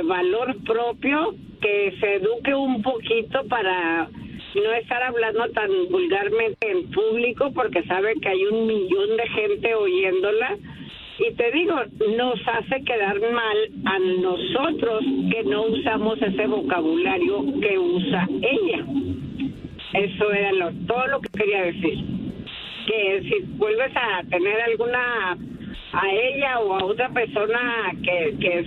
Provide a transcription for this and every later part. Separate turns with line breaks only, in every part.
valor propio, que se eduque un poquito para no estar hablando tan vulgarmente en público, porque sabe que hay 1 millón de gente oyéndola. Y te digo, nos hace quedar mal a nosotros que no usamos ese vocabulario que usa ella. Eso era todo lo que quería decir. Que si vuelves a tener alguna, a ella o a otra persona que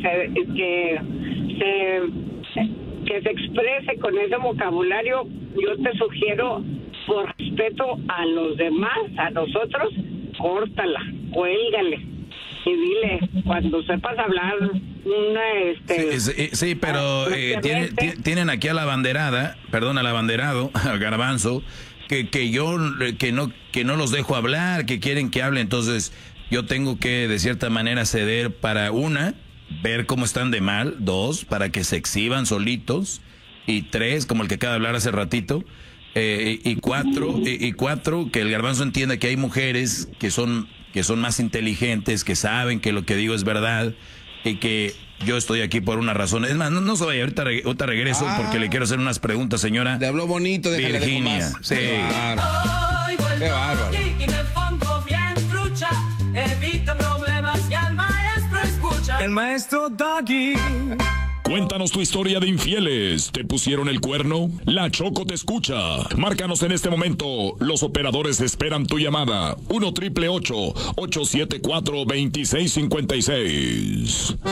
se exprese con ese vocabulario, yo te sugiero, por respeto a los demás, a nosotros, córtala, cuélgale. Y dile, cuando sepas hablar
Sí, pero tienen aquí a la abanderada, perdón, al abanderado, al Garbanzo, que no los dejo hablar, que quieren que hable. Entonces yo tengo que de cierta manera ceder para ver cómo están de mal; 2, para que se exhiban solitos; y 3, como el que acaba de hablar hace ratito; y 4, que el Garbanzo entienda que hay mujeres que son más inteligentes, que saben que lo que digo es verdad, y que yo estoy aquí por una razón. Es más, no se vaya, ahorita regreso porque le quiero hacer unas preguntas, señora.
Le habló bonito, déjale
Virginia. Sí.
Qué bárbaro.
El maestro Doggy.
Cuéntanos tu historia de infieles. ¿Te pusieron el cuerno? La Choco te escucha. Márcanos en este momento. Los operadores esperan tu llamada. 1-888-874-2656.